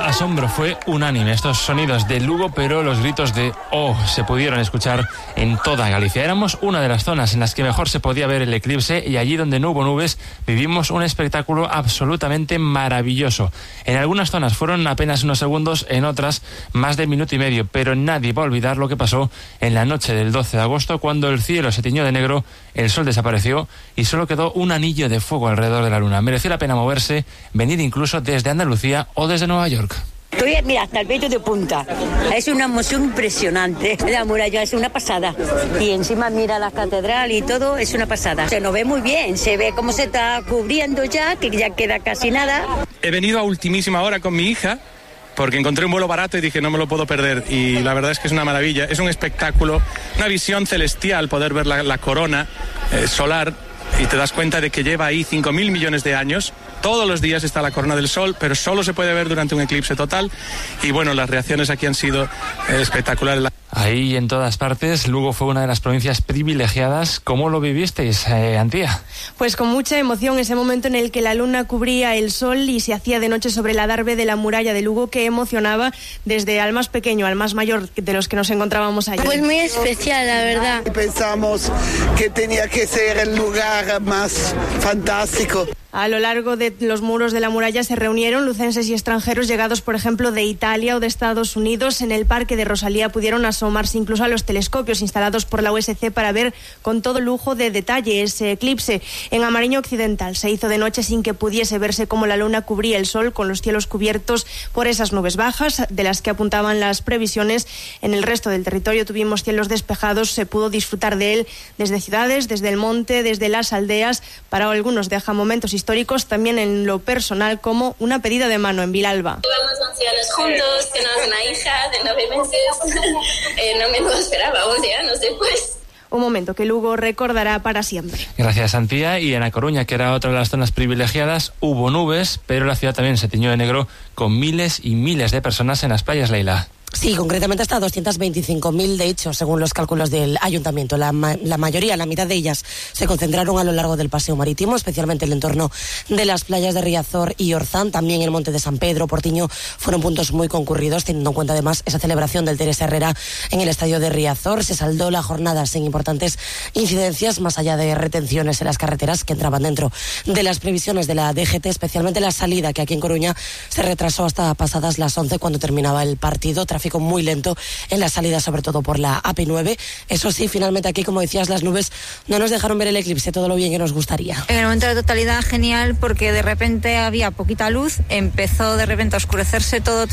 asombro fue unánime. Estos sonidos de Lugo, pero los gritos de ¡oh! Se pudieron escuchar en toda Galicia. Éramos una de las zonas en las que mejor se podía ver el eclipse, y allí donde no hubo nubes vivimos un espectáculo absolutamente maravilloso. En algunas zonas fueron apenas unos segundos, en otras más de minuto y medio, pero nadie va a olvidar lo que pasó en la noche del 12 de agosto, cuando el cielo se tiñó de negro, el sol desapareció y solo quedó un anillo de fuego alrededor de la luna. Mereció la pena moverse, venir incluso desde Andalucía o desde Nueva York. Estoy, mira, hasta el pecho de punta. Es una emoción impresionante. La muralla es una pasada. Y encima mira la catedral y todo, es una pasada. Se nos ve muy bien, se ve cómo se está cubriendo ya, que ya queda casi nada. He venido a ultimísima hora con mi hija, porque encontré un vuelo barato y dije no me lo puedo perder, y la verdad es que es una maravilla, es un espectáculo, una visión celestial poder ver la corona solar, y te das cuenta de que lleva ahí 5.000 millones de años. Todos los días está la corona del sol, pero solo se puede ver durante un eclipse total, y bueno, las reacciones aquí han sido espectaculares. Ahí en todas partes, Lugo fue una de las provincias privilegiadas. ¿Cómo lo vivisteis, Antía? Pues con mucha emoción, ese momento en el que la luna cubría el sol y se hacía de noche sobre el adarve de la muralla de Lugo, que emocionaba desde al más pequeño al más mayor de los que nos encontrábamos allí. Pues muy especial, la verdad. Pensamos que tenía que ser el lugar más fantástico. A lo largo de los muros de la muralla se reunieron lucenses y extranjeros llegados, por ejemplo, de Italia o de Estados Unidos. En el Parque de Rosalía pudieron asomarse incluso a los telescopios instalados por la USC para ver con todo lujo de detalle ese eclipse. En Amariño Occidental se hizo de noche sin que pudiese verse cómo la luna cubría el sol, con los cielos cubiertos por esas nubes bajas de las que apuntaban las previsiones. En el resto del territorio tuvimos cielos despejados, se pudo disfrutar de él desde ciudades, desde el monte, desde las aldeas. Para algunos deja momentos históricos, también en lo personal, como una pedida de mano en Vilalba. Íbamos ancianos juntos, tenemos una hija de 9 meses, no me lo esperaba, 11 años después. Un momento que Lugo recordará para siempre. Gracias, Antía. Y en A Coruña, que era otra de las zonas privilegiadas, hubo nubes, pero la ciudad también se tiñó de negro, con miles y miles de personas en las playas, Leila. Sí, concretamente hasta 225.000, de hecho, según los cálculos del ayuntamiento. La mayoría, la mitad de ellas, se concentraron a lo largo del paseo marítimo, especialmente el entorno de las playas de Riazor y Orzán. También el Monte de San Pedro, Portiño, fueron puntos muy concurridos, teniendo en cuenta además esa celebración del Teresa Herrera en el estadio de Riazor. Se saldó la jornada sin importantes incidencias, más allá de retenciones en las carreteras que entraban dentro de las previsiones de la DGT, especialmente la salida, que aquí en Coruña se retrasó hasta pasadas las 11 cuando terminaba el partido. Tráfico muy lento en la salida, sobre todo por la AP9. Eso sí, finalmente aquí, como decías, las nubes no nos dejaron ver el eclipse todo lo bien que nos gustaría. En el momento de totalidad, genial, porque de repente había poquita luz, empezó de repente a oscurecerse todo.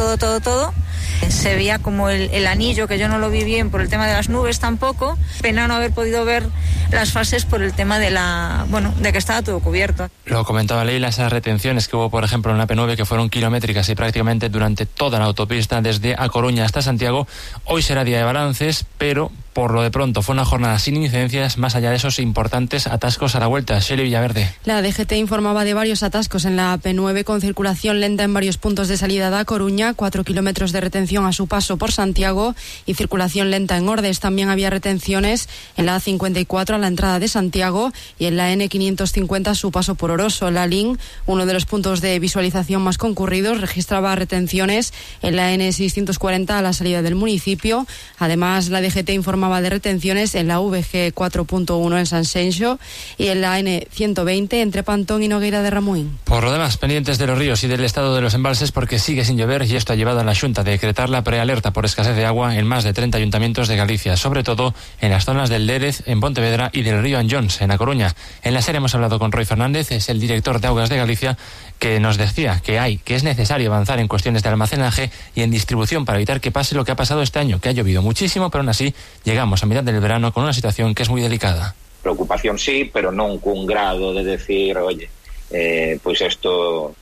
Se veía como el anillo, que yo no lo vi bien por el tema de las nubes tampoco. Pena no haber podido ver las fases por el tema de de que estaba todo cubierto. Lo comentaba Leila, esas retenciones que hubo, por ejemplo, en la AP9, que fueron kilométricas y prácticamente durante toda la autopista desde A Coruña hasta Santiago. Hoy será día de balances, pero por lo de pronto fue una jornada sin incidencias, más allá de esos importantes atascos a la vuelta. Shelley Villaverde. La DGT informaba de varios atascos en la AP9, con circulación lenta en varios puntos de salida de A Coruña, 4 kilómetros de retención a su paso por Santiago, y circulación lenta en Ordes. También había retenciones en la A54 a la entrada de Santiago y en la N550 a su paso por Oroso. La LIN, uno de los puntos de visualización más concurridos, registraba retenciones en la N640 a la salida del municipio. Además, la DGT informaba de retenciones en la VG 4.1 en San Xenxo y en la N120 entre Pantón y Nogueira de Ramuín. Por lo demás, pendientes de los ríos y del estado de los embalses, porque sigue sin llover, y esto ha llevado a la Xunta a decretar la prealerta por escasez de agua en más de 30 ayuntamientos de Galicia, sobre todo en las zonas del Lérez, en Pontevedra, y del río Anllóns, en A Coruña. En la serie hemos hablado con Roy Fernández, es el director de Augas de Galicia, que nos decía que es necesario avanzar en cuestiones de almacenaje y en distribución para evitar que pase lo que ha pasado este año, que ha llovido muchísimo, pero aún así llegamos a mitad del verano con una situación que es muy delicada. Preocupación sí, pero non cun grado de decir, oye, pois isto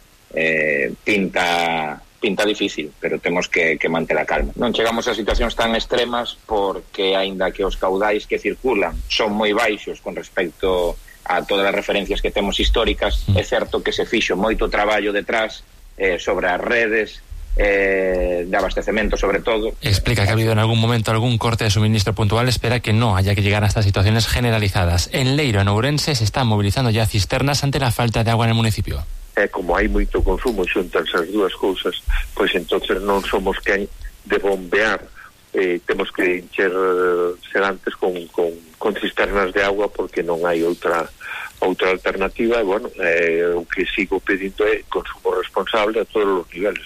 pinta difícil, pero temos que manter a calma. Non chegamos a situacións tan extremas porque, aínda que os caudais que circulan son moi baixos con respecto a todas as referencias que temos históricas, é certo que se fixo moito traballo detrás sobre as redes de abastecimiento, sobre todo. Explica que ha habido en algún momento algún corte de suministro puntual. Espera que no haya que llegar a estas situaciones generalizadas. En Leiro, en Ourense, se están movilizando ya cisternas ante la falta de agua en el municipio. como hai moito consumo, xuntanse as dúas cousas, pois entonces non somos quen de bombear, temos que encher sedantes con cisternas de agua porque non hai outra alternativa. E bueno, o que sigo pedindo é consumo responsable a todos os niveles.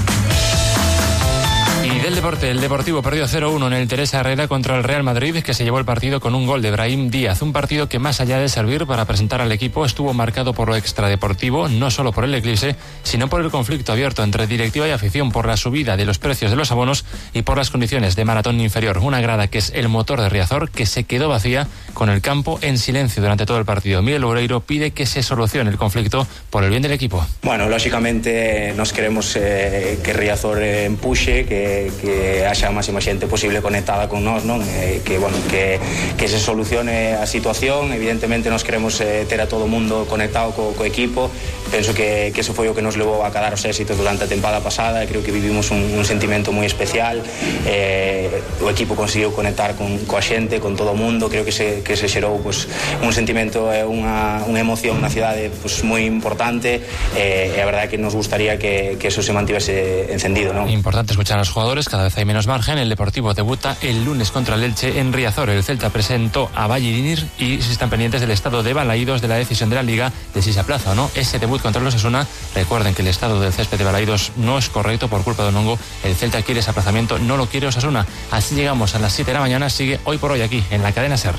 Y del deporte, el Deportivo perdió 0-1 en el Teresa Herrera contra el Real Madrid, que se llevó el partido con un gol de Brahim Díaz. Un partido que, más allá de servir para presentar al equipo, estuvo marcado por lo extradeportivo, no solo por el eclipse, sino por el conflicto abierto entre directiva y afición, por la subida de los precios de los abonos y por las condiciones de maratón inferior. Una grada que es el motor de Riazor, que se quedó vacía, con el campo en silencio durante todo el partido. Miguel Loureiro pide que se solucione el conflicto por el bien del equipo. Bueno, lógicamente nos queremos que Riazor empuxe, que haxa a máxima xente posible conectada con nós, non? Que se solucione a situación. Evidentemente nos queremos ter a todo o mundo conectado co equipo. Penso que eso foi o que nos levou a cadar os éxitos durante a tempada pasada. Creo que vivimos un sentimento moi especial. O equipo conseguiu conectar coa xente, con todo o mundo. Creo que se xerou pues, un sentimento e unha emoción na cidade pues, moi importante, e a verdade é que nos gustaría que eso se mantivese encendido, ¿no? Importante escuchar a los jugadores, cada vez hay menos margen. El Deportivo debuta el lunes contra el Elche en Riazor. El Celta presentó a Valladolid y si están pendientes del estado de Balaídos, de la decisión de la Liga de si se aplaza o no ese debut contra los Osasuna. Recuerden que el estado del césped de Balaídos no es correcto por culpa de un hongo. El Celta quiere ese aplazamiento, no lo quiere Osasuna. Así llegamos a las 7 de la mañana. Sigue Hoy por Hoy aquí en la cadena SER.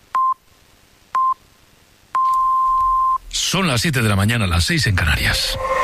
Son las 7 de la mañana, las 6 en Canarias.